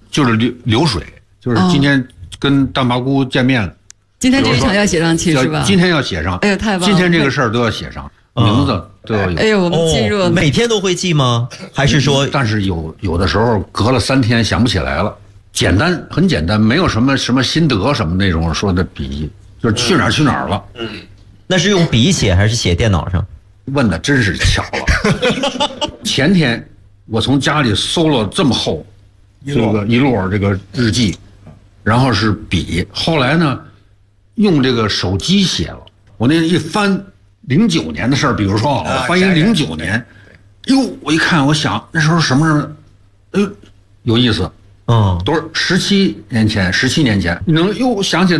就是流水，就是今天跟大麻姑见面了， 今天这一场要写上去是吧？ 今天要写上， 哎呦太棒了！ 今天这个事儿都要写上，名字都要有。 哎呦，我们进入每天都会记吗？还是说？ 但是有的时候隔了3天想不起来了。简单，很简单，没有什么心得什么那种说的笔，就是去哪儿了。 那是用笔写还是写电脑上？ 问的真是巧了。前天我从家里搜了这么厚一摞这个日记，然后是笔，后来呢用这个手机写了。我那一翻09年的事儿，比如说我翻一09年，哟，我一看，我想那时候什么时候，有意思。都是17年前，你能又想起来。